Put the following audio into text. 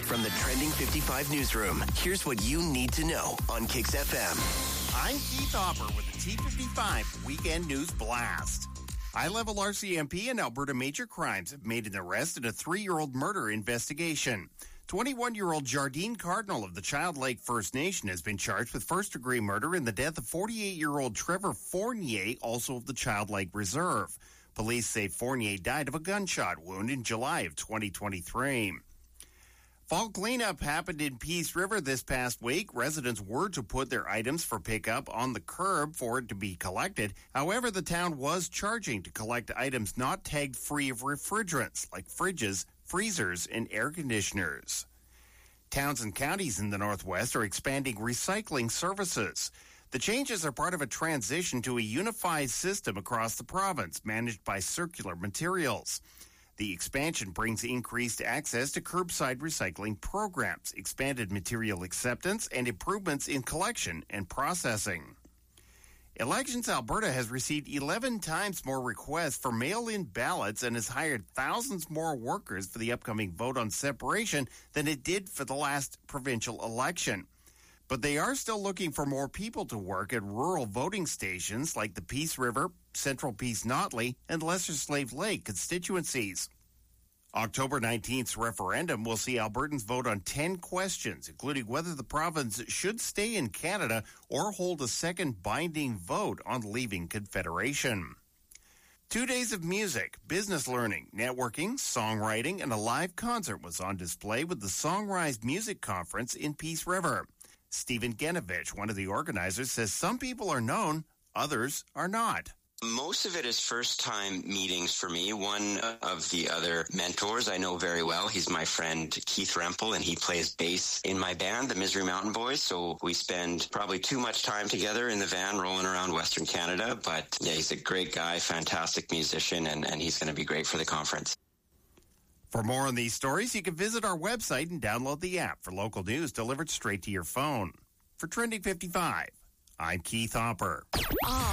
From the Trending 55 newsroom, here's what you need to know on Kicks FM. I'm Keith Hopper with the T55 Weekend News Blast. High-level RCMP and Alberta Major Crimes have made an arrest in a 3-year-old murder investigation. 21-year-old Jardine Cardinal of the Child Lake First Nation has been charged with first-degree murder in the death of 48-year-old Trevor Fournier, also of the Child Lake Reserve. Police say Fournier died of a gunshot wound in July of 2023. Fall cleanup happened in Peace River this past week. Residents were to put their items for pickup on the curb for it to be collected. However, the town was charging to collect items not tagged free of refrigerants, like fridges, freezers, and air conditioners. Towns and counties in the Northwest are expanding recycling services. The changes are part of a transition to a unified system across the province, managed by Circular Materials. The expansion brings increased access to curbside recycling programs, expanded material acceptance, and improvements in collection and processing. Elections Alberta has received 11 times more requests for mail-in ballots and has hired thousands more workers for the upcoming vote on separation than it did for the last provincial election. But they are still looking for more people to work at rural voting stations like the Peace River, Central Peace Notley, and Lesser Slave Lake constituencies. October 19th's referendum will see Albertans vote on 10 questions, including whether the province should stay in Canada or hold a second binding vote on leaving Confederation. 2 days of music, business learning, networking, songwriting, and a live concert was on display with the Songrise Music Conference in Peace River. Stephen Genovich, one of the organizers, says some people are known, others are not. Most of it is first-time meetings for me. One of the other mentors I know very well, he's my friend Keith Rempel, and he plays bass in my band, the Misery Mountain Boys. So we spend probably too much time together in the van rolling around Western Canada. But yeah, he's a great guy, fantastic musician, and he's going to be great for the conference. For more on these stories, you can visit our website and download the app for local news delivered straight to your phone. For Trending 55, I'm Keith Hopper.